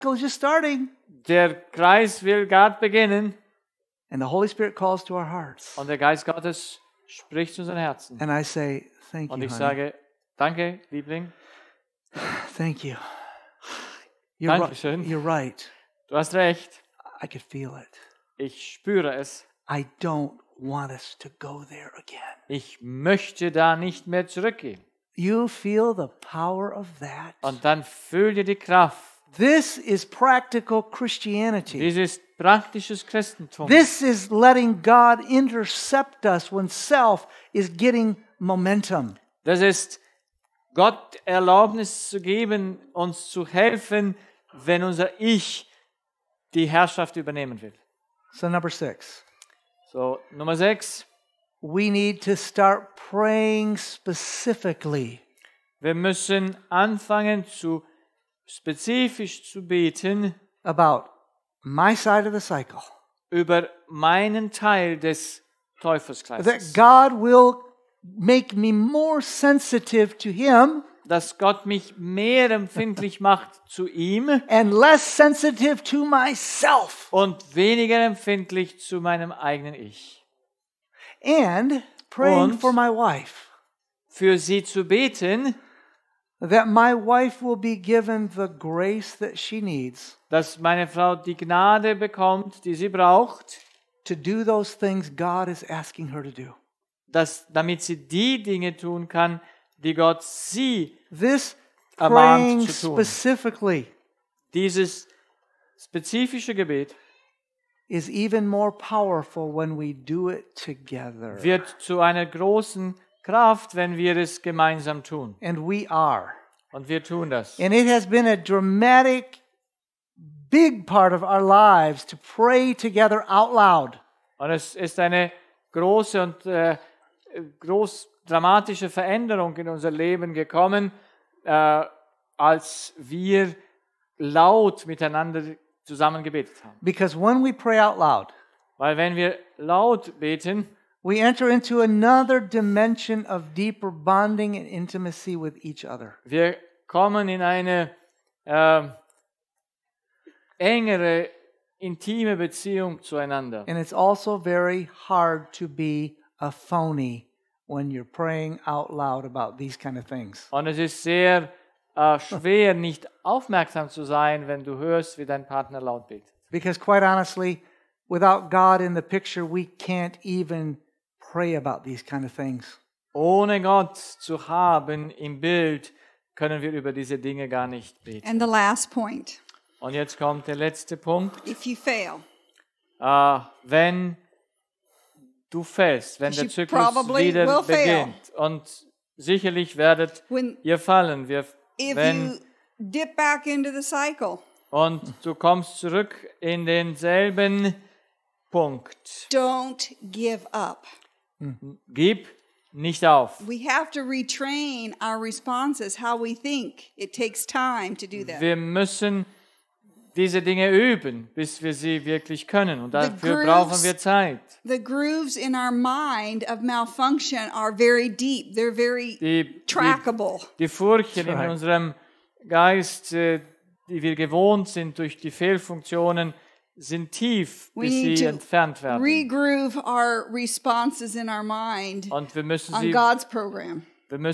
circle's just starting. Der Kreis will gerade beginnen And the Holy Spirit calls to our hearts. und der Geist Gottes spricht zu unseren Herzen. And I say, thank Und you, ich honey. sage, danke, Liebling, Thank you. Dankeschön. You're right. du hast recht, I could feel it. ich spüre es. I don't want us to go there again. Ich möchte da nicht mehr zurückgehen. You feel the power of that? Und dann fühl dir die Kraft. This is practical Christianity. Dies ist praktisches Christentum. This is letting God intercept us when self is getting momentum. Das ist Gott Erlaubnis zu geben, uns zu helfen, wenn unser Ich die Herrschaft übernehmen will. So number 6. So, Nummer 6. We need to start praying specifically Wir müssen anfangen, spezifisch zu beten about my side of the cycle. über meinen Teil des That Teufelskreises. God will make me more sensitive to Him Dass Gott mich mehr empfindlich macht zu ihm and less sensitive to myself. und weniger empfindlich zu meinem eigenen Ich. And praying Und- for my wife. Für sie zu beten, That my wife will be given the grace that she needs dass meine Frau die Gnade bekommt, die sie braucht, to do those things God is asking her to do. damit sie die Dinge tun kann, die Gott sie This ermahnt praying zu tun. specifically Dieses spezifische Gebet is even more powerful when we do it together. wird zu einer großen Kraft, wenn wir es gemeinsam tun. And we are. Und wir tun das. And it has been a dramatic, big part of our lives to pray together out loud. Und es ist eine große und dramatische Veränderung in unser Leben gekommen, als wir laut miteinander zusammen gebetet haben. Because when we pray out loud, Weil wenn wir laut beten, we enter into another dimension of deeper bonding and intimacy with each other. wir kommen in eine engere, intime Beziehung zueinander. And it's also very hard to be a phony when you're praying out loud about these kind of things. Und es ist sehr schwer, nicht aufmerksam zu sein, wenn du hörst, wie dein Partner laut betet. Because quite honestly, without God in the picture, we can't even pray about these kind of things. Ohne Gott zu haben im Bild, können wir über diese Dinge gar nicht beten. And the last point, Und jetzt kommt der letzte Punkt. if you fail, Wenn du fällst, wenn der You Zyklus probably wieder will fail. beginnt. Und sicherlich werdet when ihr fallen. if Wenn, you dip back into the cycle, und du kommst zurück in denselben Punkt. don't give up. Gib nicht auf. We have to retrain our responses, how we think. It takes time to do that. Wir müssen diese Dinge üben, bis wir sie wirklich können. Und dafür grooves- brauchen wir Zeit. The grooves in our mind of malfunction are very deep. They're very trackable. Die Furchen in Right. unserem Geist, die wir gewohnt sind durch die Fehlfunktionen, sind tief, We bis need sie to entfernt werden. regroove our responses in our mind Und wir müssen on sie, God's program.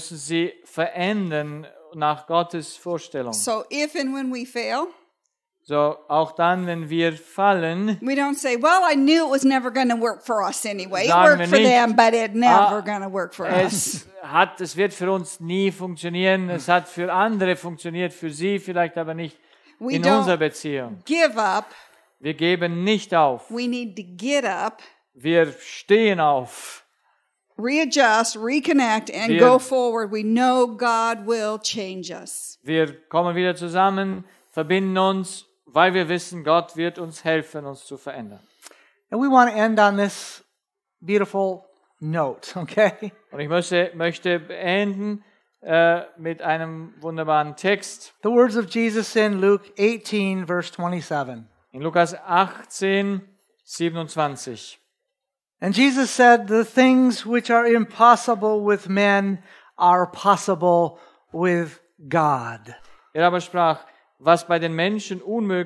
verändern nach Gottes Vorstellung. So if and when we fail, So auch dann, wenn wir fallen, we don't say, well, I knew it was never going to work for us anyway. It Sagen worked wir for nicht, them, but it never going to work for us. es wird für uns nie funktionieren. Es hat für andere funktioniert, für sie vielleicht aber nicht We in don't unserer Beziehung. give up. Wir geben nicht auf. We need to get up, Wir stehen auf. readjust, reconnect, and Wir- go forward. We know God will change us. Wir kommen wieder zusammen, verbinden uns, weil wir wissen, Gott wird uns helfen, uns zu verändern. And we want to end on this beautiful note, okay? Und ich möchte beenden mit einem wunderbaren Text The words of Jesus in Luke 18, verse 27. in Lukas 18, 27. And Jesus said, the things which are impossible with men are possible with God. Er aber sprach, was bei den Menschen unmöglich